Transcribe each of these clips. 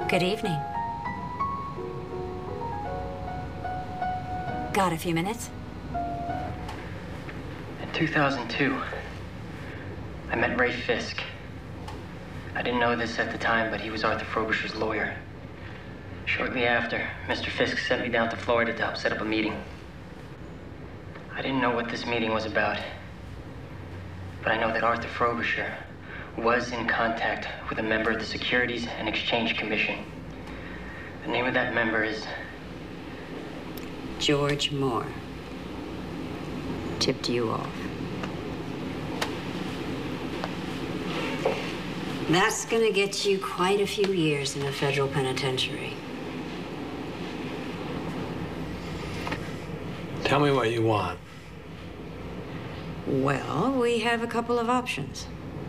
Good evening. Got a few minutes? In 2002, I met Ray Fisk. I didn't know this at the time, but he was Arthur Frobisher's lawyer. Shortly after, Mr. Fisk sent me down to Florida to help set up a meeting. I didn't know what this meeting was about, but I know that Arthur Frobisher was in contact with a member of the Securities and Exchange Commission. The name of that member is... George Moore. Tipped you off. That's gonna get you quite a few years in a federal penitentiary. Tell me what you want. Well, we have a couple of options.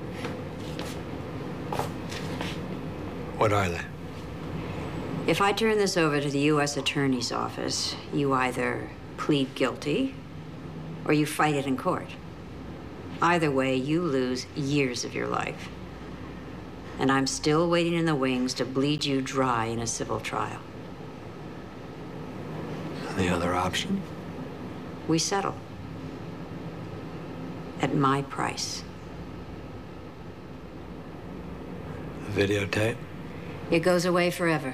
What are they? If I turn this over to the U.S. Attorney's Office, you either plead guilty or you fight it in court. Either way, you lose years of your life. And I'm still waiting in the wings to bleed you dry in a civil trial. And the other option? We settle. At my price. The videotape? It goes away forever.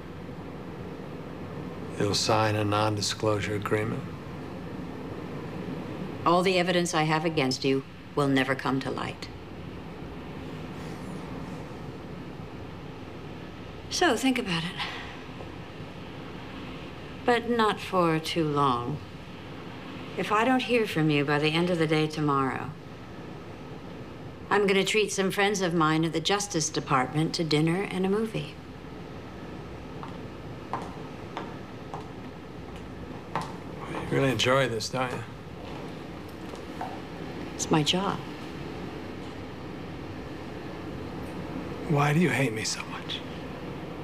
You'll sign a non-disclosure agreement? All the evidence I have against you will never come to light. So think about it. But not for too long. If I don't hear from you by the end of the day tomorrow, I'm gonna treat some friends of mine at the Justice Department to dinner and a movie. You really enjoy this, don't you? It's my job. Why do you hate me so much?